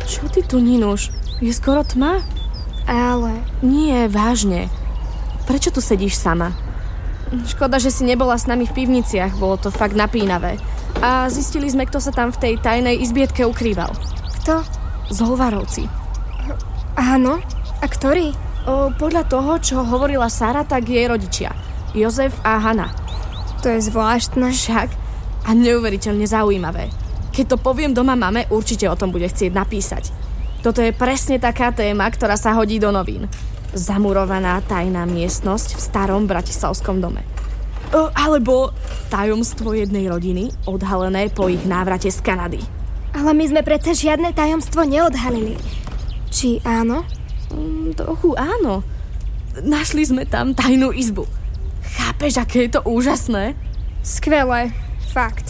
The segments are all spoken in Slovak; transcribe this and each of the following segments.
Čo ty tu, Ninuš? Je skoro tma? Ale... Nie, vážne. Prečo tu sedíš sama? Škoda, že si nebola s nami v pivniciach, bolo to fakt napínavé. A zistili sme, kto sa tam v tej tajnej izbietke ukrýval. Kto? Zolvarovci. Áno? A ktorý? Podľa toho, čo hovorila Sara, tak jej rodičia. Jozef a Hana. To je zvláštne. Však. A neuveriteľne zaujímavé. Keď to poviem doma mame, určite o tom bude chcieť napísať. Toto je presne taká téma, ktorá sa hodí do novín. Zamurovaná tajná miestnosť v starom bratislavskom dome. Alebo tajomstvo jednej rodiny, odhalené po ich návrate z Kanady. Ale my sme predsa žiadne tajomstvo neodhalili. Či áno? Trochu áno. Našli sme tam tajnú izbu. Chápeš, aké je to úžasné? Skvelé. Fakt.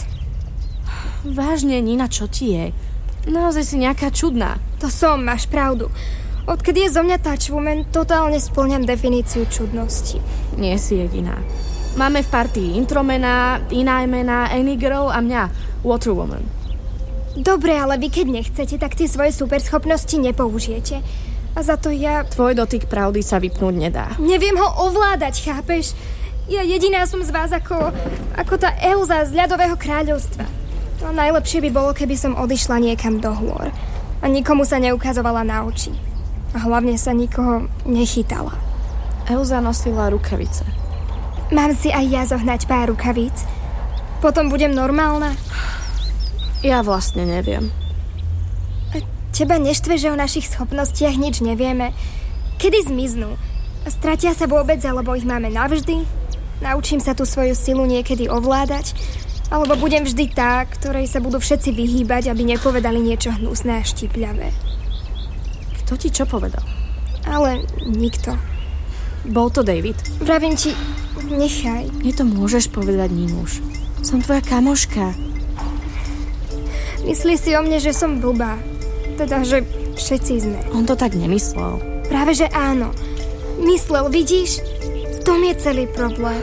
Vážne, Nina, čo ti je? Naozaj si nejaká čudná. To som, máš pravdu. Odkedy je zo mňa touchwoman, totálne spĺňam definíciu čudnosti. Nie si jediná. Máme v partii intromena, Inajmena, Anygirl a mňa, Waterwoman. Dobre, ale vy keď nechcete, tak tie svoje superschopnosti nepoužijete. A za to ja... Tvoj dotyk pravdy sa vypnúť nedá. Neviem ho ovládať, chápeš? Ja jediná som z vás ako tá Elza z ľadového kráľovstva. To najlepšie by bolo, keby som odišla niekam do hôr. A nikomu sa neukazovala na oči. A hlavne sa nikoho nechytala. Elza nosila rukavice. Mám si aj ja zohnať pár rukavíc? Potom budem normálna? Ja vlastne neviem. A teba neštve, že o našich schopnostiach nič nevieme? Kedy zmiznú? Stratia sa vôbec, alebo ich máme navždy? Naučím sa tú svoju silu niekedy ovládať? Alebo budem vždy tá, ktorej sa budú všetci vyhýbať, aby nepovedali niečo hnusné a štipľavé? Kto ti čo povedal? Ale nikto. Bol to David? Vravím ti, nechaj. Mne to môžeš povedať, Ninuš. Som tvoja kamoška. Myslí si o mne, že som blbá. Teda, že všetci sme. On to tak nemyslel. Práve, že áno. Myslel, vidíš? V tom je celý problém.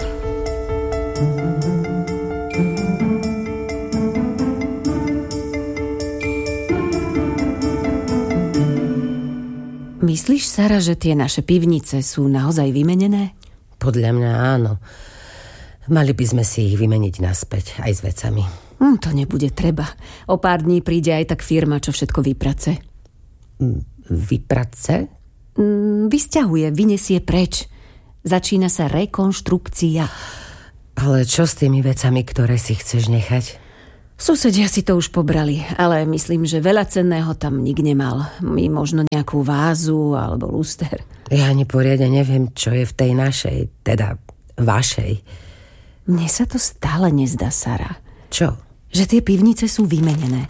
Myslíš, Sara, že tie naše pivnice sú naozaj vymenené? Podľa mňa áno. Mali by sme si ich vymeniť naspäť, aj s vecami. To nebude treba. O pár dní príde aj tak firma, čo všetko vyprace. Vyprace? Vysťahuje, vyniesie preč. Začína sa rekonštrukcia. Ale čo s tými vecami, ktoré si chceš nechať? Susedia si to už pobrali, ale myslím, že veľa cenného tam nik nemal. My možno nejakú vázu alebo luster. Ja ani poriadne neviem, čo je v tej našej, teda vašej. Mne sa to stále nezdá, Sara. Čo? Že tie pivnice sú vymenené.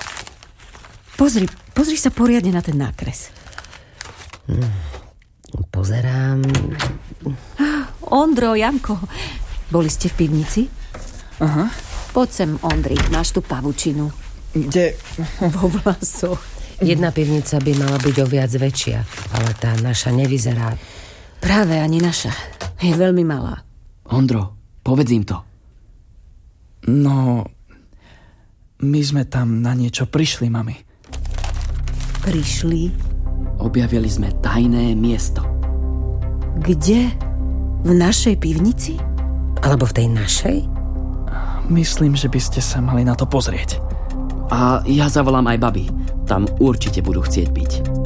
Pozri sa poriadne na ten nákres. Pozerám. Ondro, Janko, boli ste v pivnici? Aha. Poď sem, Ondri, máš tu pavučinu. Kde? Vo vlasoch. Jedna pivnica by mala byť o viac väčšia, ale tá naša nevyzerá. Práve ani naša. Je veľmi malá. Ondro, povedz im to. No, my sme tam na niečo prišli, mami. Prišli? Objavili sme tajné miesto. Kde? V našej pivnici? Alebo v tej našej? Myslím, že by ste sa mali na to pozrieť. A ja zavolám aj babi. Tam určite budú chcieť byť.